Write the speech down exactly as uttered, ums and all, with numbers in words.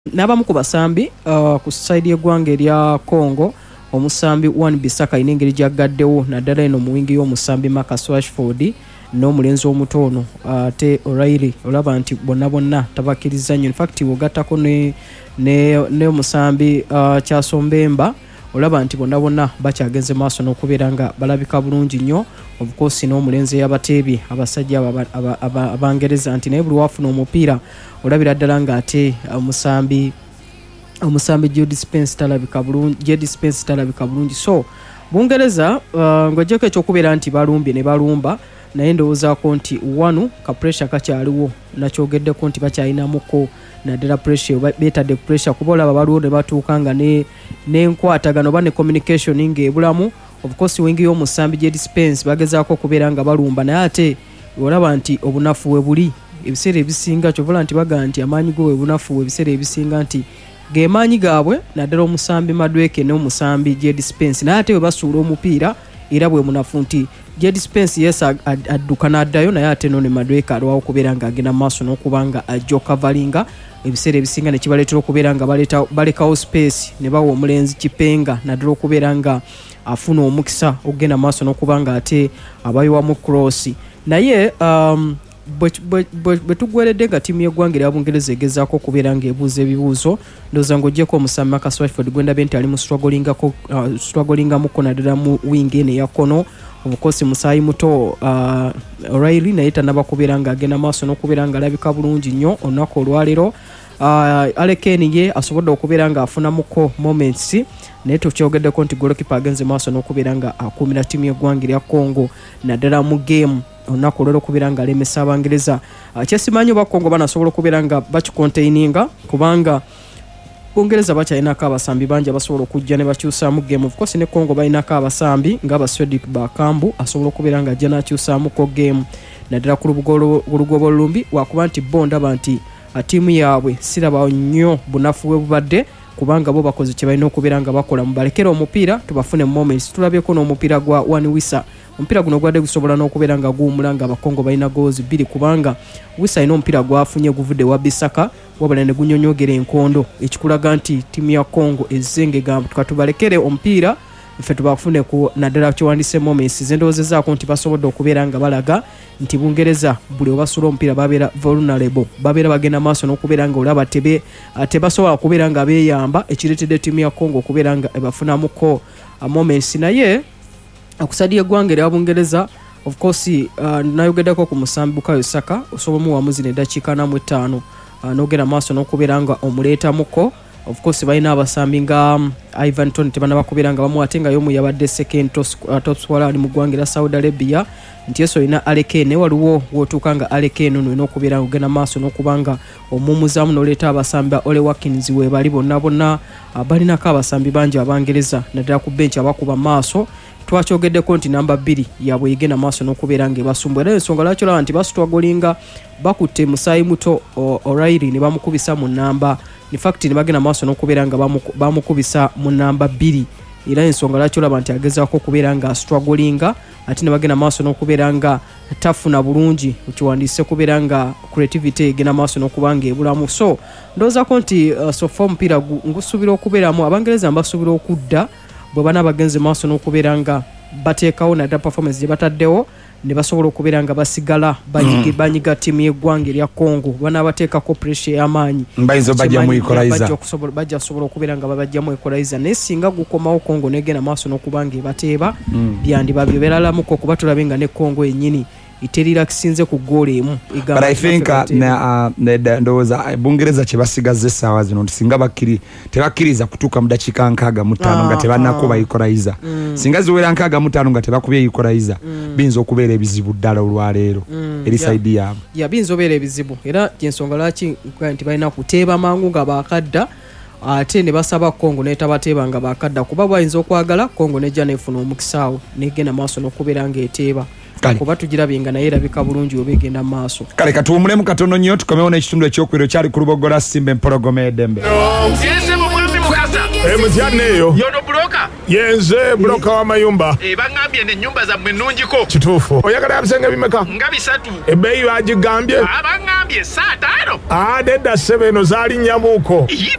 N'abamu ku basambi uh, ku side y'eggwanga erya Congo omusambi One Bissaka inengeri gyagaddewo naddala eno mu wingi y'omusambi Marcus Rashford n'omulenzi omutono ate uh, O'Reilly olaba nti bonna bonna tabakkiriza nnyo. In fact wogattako ne ne, ne omusambi uh, Kyasombemba olaba nti bonna bonna bakyagenze maaso n'okubeera nga balabika bulungi nnyo. Of course n'omulenzi yabateebye abasajja abangereza nti naye buli wafuna omupiira olabira ddala nga ate omusambi omusambi Jude Spence talabika bulungi Jude Spence talabika bulungi. So Bungereza uh, ng'ojjeko ekyokubeera nti balumbye ne balumba naye ndowoozaako nti wanu ka pressure kakyaliwo nakyogeddeko nti bakyalinamuko naddala pressure beetadde pressure kuba olaba baliwo ne batuuka nga n'enkwatagano oba ne communication ng'ebulamu. Of course wingi y'omusambi Jude Spence bagezaako okubeera nga balumba naye ate olaba nti obunafu we buli ebiseera ebisinga kyovula nti baga nti amaanyi go we bunafu we ebiseera ebisinga nti geemaanyi gaabwe naddala omusambi Madweke n'omusambi Jude Spence naye ate we basuula omupiira era bwe munafu nti Jude Spence yes adduka n'addayo naye ate no ne Madweke alwawo okubeera nga agenda maaso n'okuba nga ajja okavalinga ebiseera ebisinga ne kibaleetera okubeera nga balekawo space ne bawa omulenzi Kipenga naddala okubeera nga afuna omukisa ogenda maaso n'okuba nga ate abayiwamu cross. Naye um, bwe tugweredde nga ttiimu y'eggwanga erya Bungereza egezaako okubeera ng'ebuuza ebibuuzo ndowooza ng'oggyeko omusambi Marcus Rashford gwendabye nti ali mu strugglingamuko naddala mu wingi eno eya kkono. Obukosi musaayi muto uh, O'Reilly naye tannaba kubeera ng'agenda maaso n'okubeera ng'alabika bulungi nnyo olunaku olwaleero. Uh, Alekeni ye asobodde okubeera ng'afunamuko moments naye tukyogeddeko nti golokipa agenze maaso n'okubeera nga akuumira ttiimu y'eggwanga erya Congo naddala mu game olunaku olwaleero okubeera nga alemesa Abangereza. Uh, kyesimanyi oba Congo banasobola okubeera nga bakikontaininga kubanga Bungereza bakyalinako abasambi bangi abasobola okujja ne bakyusaamu game. Of course ne Congo balinako abasambi nga Abaswedik Bakambu asobola okubeera nga ajja n'akyusaamuko game naddala ku lugoba olulumbi wakuba nti bo ndaba nti ttiimu yaabwe siraba nnyo bunafu bwe bubadde kubanga bo bakoze kye balina okubeera nga bakola mu balekera omupiira tubafune moments. Tulabyeko n'omupiira gwa One Wissa omupiira guno gwadde gusobola n'okubeera nga guwumula nga Abakongo balina goozi bbiri kubanga Wissa alina omupiira gwafunye guvudde wa Bissaka wabula ne gunyonyogera enkondo ekikulaga nti ttiimu ya Congo ezenge gamba tukatubalekere omupiira ffe tubafune ku naddala kiwandise moments zendowoozezaako nti basobodde okubeera nga balaga nti Bungereza buli obasula omupiira babeera vulnerable babeera bagenda maaso n'okubeera nga olaba tebe tebasobola kubeera nga beeyamba ekireetedde ttiimu ya Congo okubeera nga ebafunamuko moments. Naye akusadya eggwanga erya Bungereza of course uh, nayogeddeko ku musambi Bukayo Saka osobola muwamuzi n'eddakiika namu etaano uh, n'ogenda maaso n'okubeera nga omuleetamuko. Of course balina abasambi nga um, Ivan Toney tebanaba kubeera nga bamu ate nga y'omu yabadde second top, uh, top scorer ali mu ggwanga erya Saudi Arabia nti yeso olina Alekene waliwo wootuuka nga Alekene ono olina okubeera nga ogenda maaso n'okuba nga omumuzaamu n'oleeta abasambi Ole Watkins we bali bonna bonna uh, balinako abasambi bangi Abangereza naddala ku bench abakuba maaso. Twakyogeddeko nti namba bbiri yabwe egenda maaso n'okubeera nga ebasumbwa era ensonga lwaki olaba nti basitwagolinga bakutte musaayi muto O'Reilly ne bamukubisa mu namba in fact ne bagenda maaso n'okubeera nga bamukubisa mu namba bbiri era ensonga lwaki olaba nti agezaako okubeera nga strugglinga ate ne bagenda maaso n'okubeera nga tafuna bulungi ekiwandiise kubeera nga creativity egenda maaso n'okuba nga ebulamu. So ndowoozaako nti uh, sofa omupiira ngusuubira okubeeramu Abangereza mbasuubira okudda bwe bana bagenze maaso n'okubeera nga bateekawo naddala performance gye bataddewo ne basobola okubeera nga basigala banyiga banyiga ttiimu y'eggwanga erya Congo banaabateekako pressure y'amaanyi bayinza bajjamu equalizer bajja kusobola okubeera nga babajjamu equalizer naye singa gukomawo Congo negenda maaso n'okuba nga ebateeba mm. byandibabyo beralamuko kuba tulabe nga ne Congo yennyini iterira kisinze ku goal emu. But I think uh, na uh, ndowooza Bungereza kye basigaze essaawa zino singa bakiri tebakkiriza kutuuka mu dakiika nkaaga mu ttaano nga tebannakuba equalizer mm. singa ziwera nkaaga mu ttaano nga tebakubye equalizer mm. biyinza okubeera ebizibu ddala olwaleero mm. eri saidi yaabwe ya biyinza obeera ebizibu era gyensonga lwaki nti balina kuteeba mangu nga baakadda ate ne basaba Congo n'etabateeba nga baakadda kuba bwayinza okwagala Congo nejja neefuna omukisaawo negenda maaso n'okubeera ng'eteeba kuba tugirabyenga naye erabika bulungi oba egenda maaso. Kale katuwumulemu katono nnyo tukomewo n'ekitundu ekyokwiro kyali ku Lubogola Simba empologoma edembe. Eh mutyanne eyo. Yono broka. Yenze broka wa mayumba. Eh bangambye ne nyumba za mwenunjiko. Kituufu. Oyagala yabisenge bimeka? Nga bisatu. Ebbeeyi bagigambye? Abangambye saa tano. Ah dedda ssebo eno zaali nnyamuuko.